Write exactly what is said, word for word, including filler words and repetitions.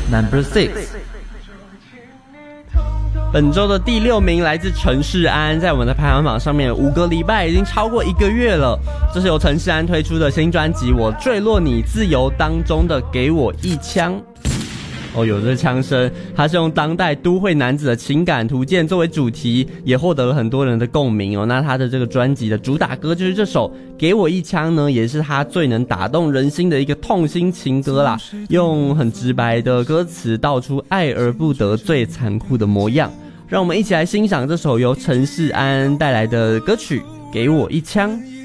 Number six。本周的第六名来自陈世安，在我们的排行榜上面五个礼拜已经超过一个月了。这是由陈世安推出的新专辑《我坠落你自由》当中的《给我一枪》。哦，有这枪声，他是用当代都会男子的情感图鉴作为主题，也获得了很多人的共鸣哦。那他的这个专辑的主打歌就是这首《给我一枪》呢，也是他最能打动人心的一个痛心情歌啦，用很直白的歌词道出爱而不得最残酷的模样。让我们一起来欣赏这首由陈世安带来的歌曲《给我一枪》。